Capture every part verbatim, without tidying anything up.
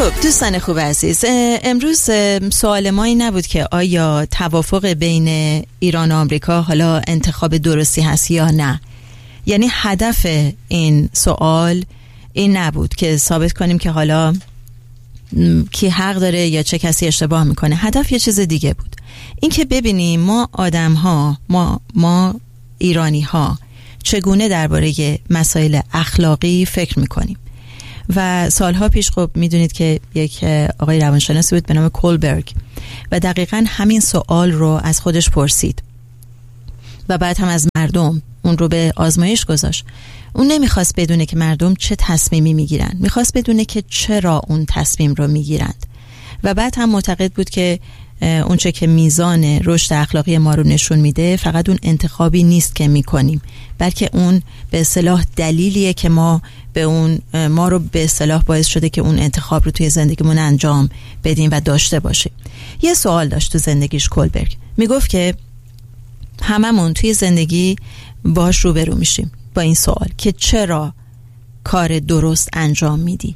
خب دوستان خوب عزیز، امروز سوال ما این نبود که آیا توافق بین ایران و آمریکا حالا انتخاب درستی هست یا نه. یعنی هدف این سوال این نبود که ثابت کنیم که حالا کی حق داره یا چه کسی اشتباه میکنه. هدف یه چیز دیگه بود، این که ببینیم ما آدم ها، ما, ما ایرانی ها چگونه درباره مسائل اخلاقی فکر میکنیم. و سالها پیش خب میدونید که یک آقای روانشناسی بود به نام کولبرگ و دقیقاً همین سوال رو از خودش پرسید و بعد هم از مردم اون رو به آزمایش گذاشت. اون نمیخواست بدونه که مردم چه تصمیمی میگیرن، میخواست بدونه که چرا اون تصمیم رو میگیرند. و بعد هم معتقد بود که اون چه که میزان رشد اخلاقی ما رو نشون میده فقط اون انتخابی نیست که میکنیم، بلکه اون به اصطلاح دلیلیه که ما به اون ما رو به اصطلاح باعث شده که اون انتخاب رو توی زندگیمون انجام بدیم و داشته باشیم. یه سوال داشت تو زندگیش کولبرگ، میگفت که هممون توی زندگی باهاش روبرو میشیم با این سوال که چرا کار درست انجام میدی.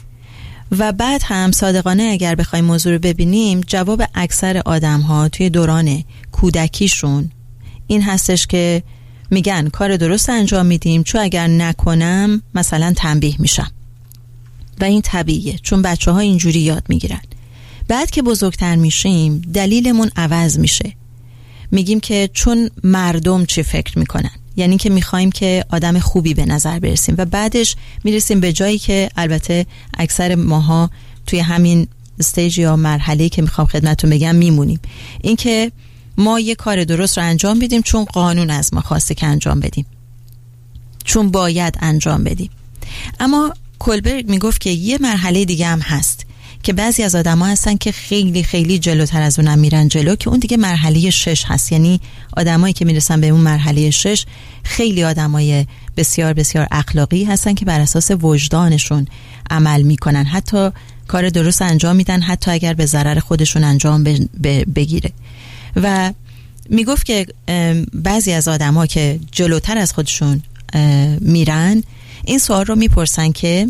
و بعد هم صادقانه اگر بخوایم موضوع رو ببینیم، جواب اکثر آدم ها توی دوران کودکیشون این هستش که میگن کار درست انجام میدیم چون اگر نکنم مثلا تنبیه میشم. و این طبیعیه چون بچه ها اینجوری یاد میگیرن. بعد که بزرگتر میشیم دلیلمون عوض میشه، میگیم که چون مردم چی فکر میکنن، یعنی که میخوایم که آدم خوبی به نظر برسیم و بعدش میرسیم به جایی که البته اکثر ماها توی همین استیج یا مرحله‌ای که میخوام خدمتتون بگم میمونیم، این که ما یه کار درست رو انجام بدیم چون قانون از ما خواسته که انجام بدیم، چون باید انجام بدیم. اما کولبرگ میگفت که یه مرحله دیگه هم هست که بعضی از آدم ها هستن که خیلی خیلی جلوتر از اونم میرن جلو، که اون دیگه مرحله شش هست. یعنی آدمایی که میرسن به اون مرحله شش خیلی آدمای بسیار بسیار اخلاقی هستن که بر اساس وجدانشون عمل میکنن، حتی کار درست انجام میدن حتی اگر به ضرر خودشون انجام بگیره. و میگفت که بعضی از آدم‌ها که جلوتر از خودشون میرن این سوال رو میپرسن که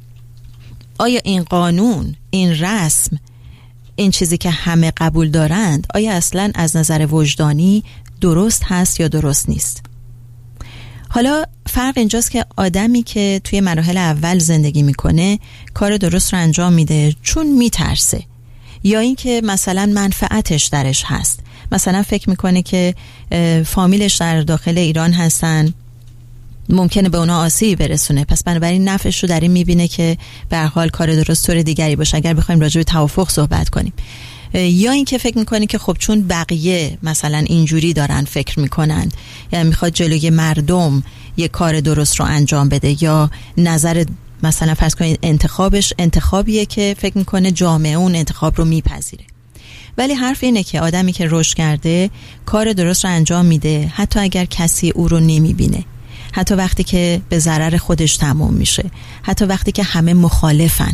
آیا این قانون، این رسم، این چیزی که همه قبول دارند آیا اصلا از نظر وجدانی درست هست یا درست نیست؟ حالا فرق اینجاست که آدمی که توی مراحل اول زندگی میکنه کار درست رو انجام میده چون میترسه، یا اینکه مثلا منفعتش درش هست، مثلا فکر میکنه که فامیلش در داخل ایران هستن، ممکنه به اونا آسیبی برسونه، پس بنابراین نفعش رو در این میبینه که به هر حال کار درست طور دیگری باشه اگر بخوایم راجع به توافق صحبت کنیم. یا اینکه فکر میکنه که خب چون بقیه مثلا اینجوری دارن فکر میکنن، یعنی میخواد جلوی مردم یه کار درست رو انجام بده، یا نظر مثلا فرض کنید انتخابش انتخابیه که فکر میکنه جامعه اون انتخاب رو میپذیره. ولی حرف اینه که آدمی که رشد کرده کار درست رو انجام میده حتی اگر کسی او رو نمیبینه، حتی وقتی که به ضرر خودش تموم میشه، حتی وقتی که همه مخالفن.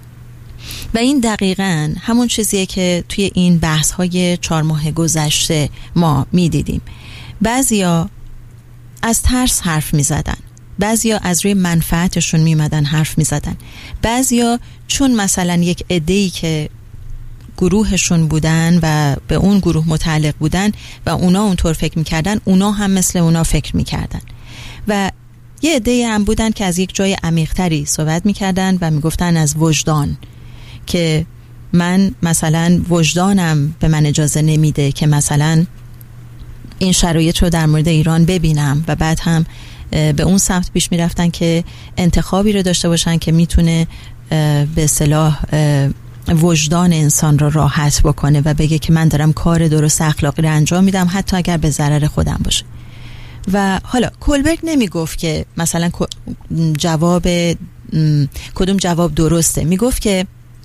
و این دقیقاً همون چیزیه که توی این بحث های چهار ماه گذشته ما میدیدیم. بعضیا از ترس حرف میزدن، بعضیا از روی منفعتشون میمدن حرف میزدن، بعضیا چون مثلا یک عده‌ای که گروهشون بودن و به اون گروه متعلق بودن و اونا اونطور فکر میکردن، اونا هم مثل اونا فکر میکردن. و یه عده‌ای هم بودن که از یک جای عمیق‌تری صحبت میکردن و میگفتن از وجدان، که من مثلا وجدانم به من اجازه نمیده که مثلا این شرایط رو در مورد ایران ببینم، و بعد هم به اون سمت پیش میرفتن که انتخابی رو داشته باشن که میتونه به اصطلاح وجدان انسان رو راحت بکنه و بگه که من دارم کار درست اخلاقی رو انجام میدم حتی اگر به ضرر خودم باشه. و حالا کولبرگ نمیگفت که مثلا جواب کدوم جواب درسته، میگفت که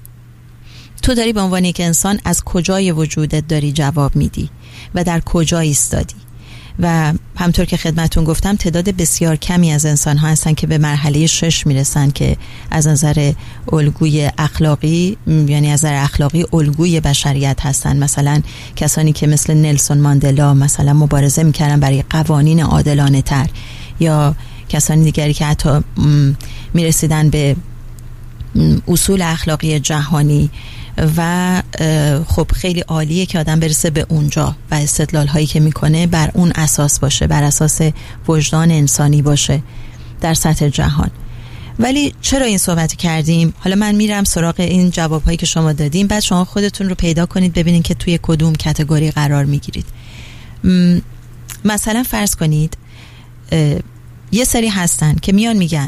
تو داری به عنوان یک انسان از کجای وجودت داری جواب میدی و در کجا ایستادی. و همطور که خدمتون گفتم تعداد بسیار کمی از انسان ها هستن که به مرحله شش میرسن که از نظر الگوی اخلاقی، یعنی از نظر اخلاقی الگوی بشریت هستن. مثلا کسانی که مثل نلسون ماندلا مثلا مبارزه میکردن برای قوانین عادلانه تر، یا کسانی دیگری که حتی میرسیدن به اصول اخلاقی جهانی و خب خیلی عالیه که آدم برسه به اونجا و استدلال هایی که میکنه بر اون اساس باشه، بر اساس وجدان انسانی باشه در سطح جهان. ولی چرا این صحبت کردیم؟ حالا من میرم سراغ این جواب هایی که شما دادیم، بعد شما خودتون رو پیدا کنید ببینید که توی کدوم کاتگوری قرار میگیرید. مثلا فرض کنید یه سری هستن که میان میگن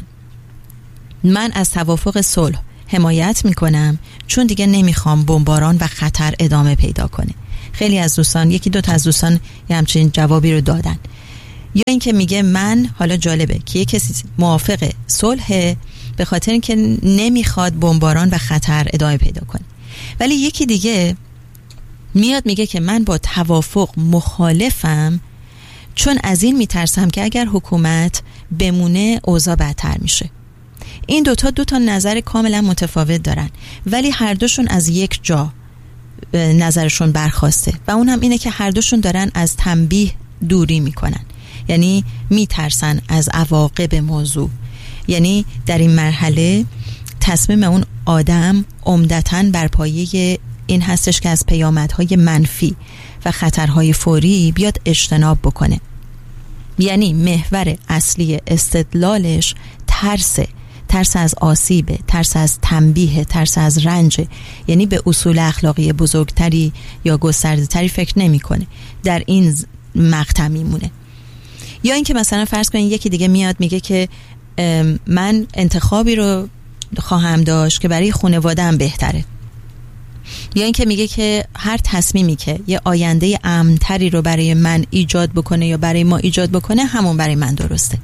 من از توافق صلح حمایت میکنم چون دیگه نمیخوام بمباران و خطر ادامه پیدا کنه. خیلی از دوستان، یکی دو تا از دوستان یه همچین جوابی رو دادن. یا این که میگه من، حالا جالبه که یه کسی موافق صلح به خاطر اینکه نمیخواد بمباران و خطر ادامه پیدا کنه، ولی یکی دیگه میاد میگه که من با توافق مخالفم چون از این میترسم که اگر حکومت بمونه اوضاع بدتر میشه. این دوتا دوتا نظر کاملا متفاوت دارن، ولی هر دوشون از یک جا نظرشون برخواسته و اون هم اینه که هر دوشون دارن از تنبیه دوری میکنن، یعنی میترسن از عواقب موضوع. یعنی در این مرحله تصمیم اون آدم عمدتاً بر پایه این هستش که از پیامدهای منفی و خطرهای فوری بیاد اجتناب بکنه. یعنی محور اصلی استدلالش ترسه، ترس از آسیبه، ترس از تنبیه، ترس از رنج. یعنی به اصول اخلاقی بزرگتری یا گسترده‌تری فکر نمی‌کنه، در این مقطع میمونه. یا اینکه مثلا فرض کنین یکی دیگه میاد میگه که من انتخابی رو خواهم داشت که برای خانواده‌ام بهتره. یا اینکه میگه که هر تصمیمی که یه آینده امن‌تری رو برای من ایجاد بکنه یا برای ما ایجاد بکنه همون برای من درسته.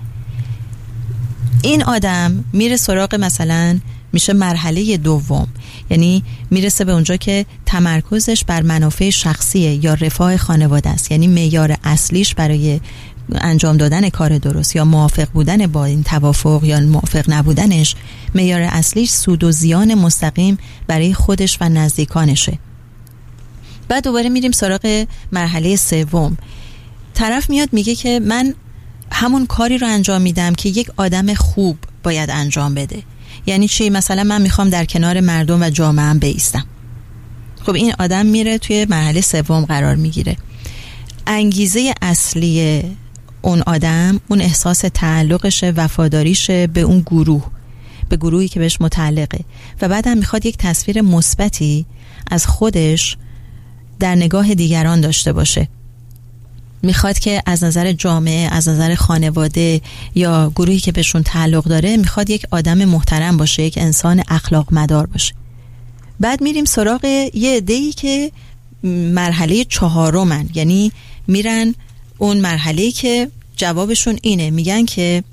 این آدم میره سراغ مثلا میشه مرحله دوم، یعنی میرسه به اونجا که تمرکزش بر منافع شخصیه یا رفاه خانواده است. یعنی معیار اصلیش برای انجام دادن کار درست یا موافق بودن با این توافق یا موافق نبودنش، معیار اصلیش سود و زیان مستقیم برای خودش و نزدیکانشه. بعد دوباره میریم سراغ مرحله سوم. طرف میاد میگه که من همون کاری رو انجام میدم که یک آدم خوب باید انجام بده. یعنی چی؟ مثلا من میخوام در کنار مردم و جامعه‌ام بایستم. خب این آدم میره توی مرحله سوم قرار میگیره. انگیزه اصلی اون آدم اون احساس تعلقشه، وفاداریشه به اون گروه، به گروهی که بهش متعلقه، و بعدم میخواد یک تصویر مثبتی از خودش در نگاه دیگران داشته باشه. میخواد که از نظر جامعه، از نظر خانواده یا گروهی که بهشون تعلق داره، میخواد یک آدم محترم باشه، یک انسان اخلاق مدار باشه. بعد میریم سراغ یه عده‌ای که مرحله چهارمن، یعنی میرن اون مرحله‌ای که جوابشون اینه، میگن که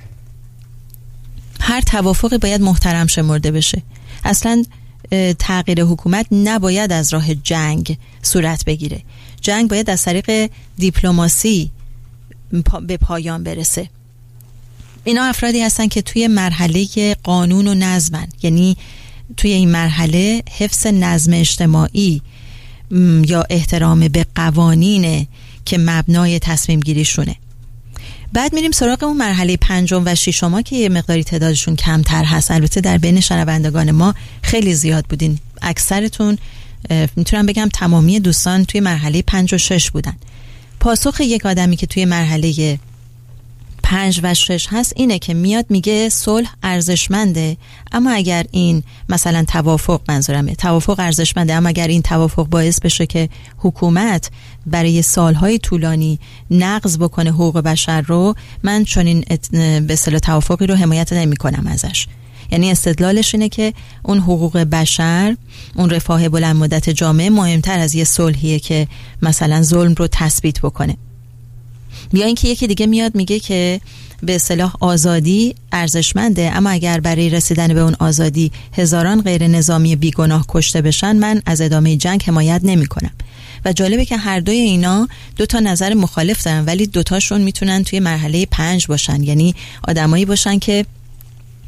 هر توافقی باید محترم شمرده بشه. اصلا تغییر حکومت نباید از راه جنگ صورت بگیره. جنگ باید از طریق دیپلماسی به پایان برسه. اینا افرادی هستن که توی مرحله قانون و نظمن، یعنی توی این مرحله حفظ نظم اجتماعی یا احترام به قوانین که مبنای تصمیم گیریشونه. بعد میریم سراغ اون مرحله پنجم و ششم که یه مقداری تعدادشون کمتر هست. البته در بین شنوندگان ما خیلی زیاد بودین، اکثرتون میتونم بگم تمامی دوستان توی مرحله پنج و شش بودن. پاسخ یک آدمی که توی مرحله پنج و شش هست اینه که میاد میگه صلح ارزشمنده، اما اگر این مثلا توافق، منظورمه توافق ارزشمنده، اما اگر این توافق باعث بشه که حکومت برای سالهای طولانی نقض بکنه حقوق بشر رو، من چنین به اصطلاح توافقی رو حمایت نمی کنم ازش. یعنی استدلالش اینه که اون حقوق بشر، اون رفاه بلند مدت جامعه مهمتر از یه صلحیه که مثلا ظلم رو تثبیت بکنه. یا اینکه یکی دیگه میاد میگه که به اصطلاح آزادی ارزشمنده، اما اگر برای رسیدن به اون آزادی هزاران غیر نظامی بیگناه کشته بشن، من از ادامه جنگ حمایت نمی کنم. و جالبه که هر دوی اینا دو تا نظر مخالف دارن، ولی دوتاشون میتونن توی مرحله پنج باشن، یعنی آدمایی باشن که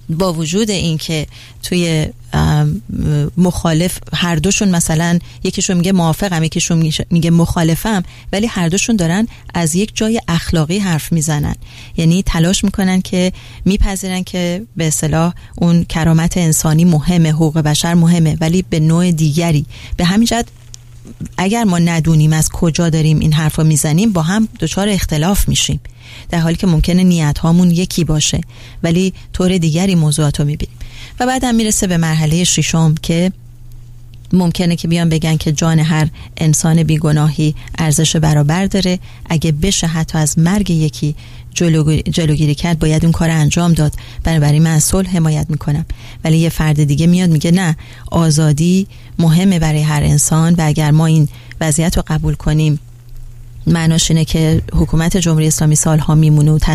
با وجود این که توی مخالف هر دوشون، مثلا یکیشون میگه موافقم یکیشون میگه مخالفم، ولی هر دوشون دارن از یک جای اخلاقی حرف میزنن، یعنی تلاش میکنن که میپذیرن که به اصطلاح اون کرامت انسانی مهمه، حقوق بشر مهمه، ولی به نوع دیگری. به همین جهت اگر ما ندونیم از کجا داریم این حرفا میزنیم، با هم دچار اختلاف میشیم، در حالی که ممکنه نیت هامون یکی باشه ولی طور دیگری موضوعات رو میبینیم. و بعد هم میرسه به مرحله ششم که ممکنه که بیان بگن که جان هر انسان بیگناهی ارزش برابر داره، اگه بشه حتی از مرگ یکی جلوگیری کرد باید اون کار انجام داد، بنابراین من از صلح حمایت میکنم. ولی یه فرد دیگه میاد میگه نه، آزادی مهمه برای هر انسان و اگر ما این وضعیت رو قبول کنیم معناش اینه که حکومت جمهوری اسلامی سالها میمونه و